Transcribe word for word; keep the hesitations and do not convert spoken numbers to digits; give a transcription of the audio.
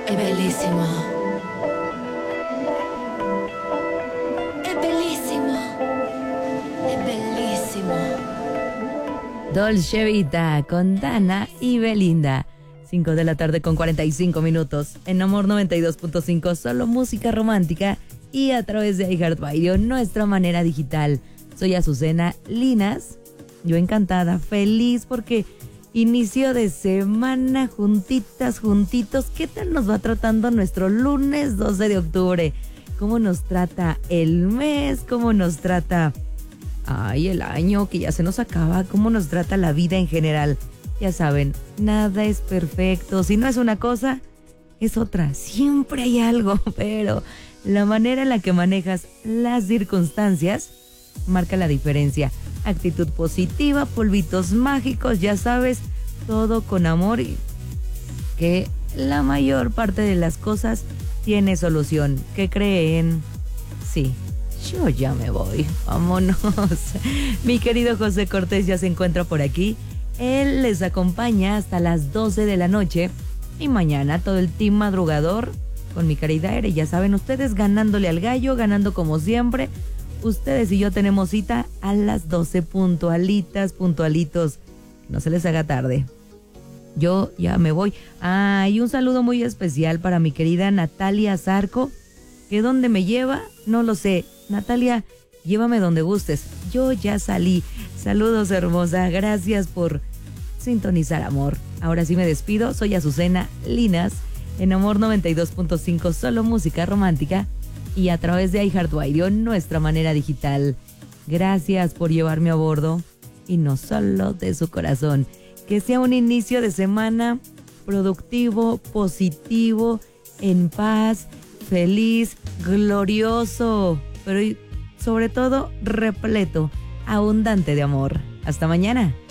È bellissimo. È bellissimo. È bellissimo. Dolce Vita con Dana y Belinda. cinco de la tarde con cuarenta y cinco minutos. En Amor noventa y dos punto cinco, solo música romántica y a través de iHeartRadio, nuestra manera digital. Soy Azucena Linas. Yo encantada, feliz porque inicio de semana, juntitas, juntitos. ¿Qué tal nos va tratando nuestro lunes doce de octubre? ¿Cómo nos trata el mes? ¿Cómo nos trata, ay, el año que ya se nos acaba? ¿Cómo nos trata la vida en general? Ya saben, nada es perfecto. Si no es una cosa, es otra. Siempre hay algo, pero la manera en la que manejas las circunstancias marca la diferencia. Actitud positiva, polvitos mágicos, ya sabes, todo con amor y que la mayor parte de las cosas tiene solución. ¿Qué creen? Sí, yo ya me voy. Vámonos. Mi querido José Cortés ya se encuentra por aquí. Él les acompaña hasta las doce de la noche. Y mañana todo el team madrugador con mi querida Ere. Ya saben, ustedes ganándole al gallo, ganando como siempre. Ustedes y yo tenemos cita a las doce, puntualitas, puntualitos. No se les haga tarde. Yo ya me voy. Ah, y un saludo muy especial para mi querida Natalia Zarco, que donde me lleva, no lo sé. Natalia, llévame donde gustes. Yo ya salí. Saludos, hermosa. Gracias por sintonizar, amor. Ahora sí me despido. Soy Azucena Linas en Amor noventa y dos punto cinco, solo música romántica. Y a través de iHeartRadio, nuestra manera digital. Gracias por llevarme a bordo y no solo de su corazón. Que sea un inicio de semana productivo, positivo, en paz, feliz, glorioso, pero sobre todo repleto, abundante de amor. Hasta mañana.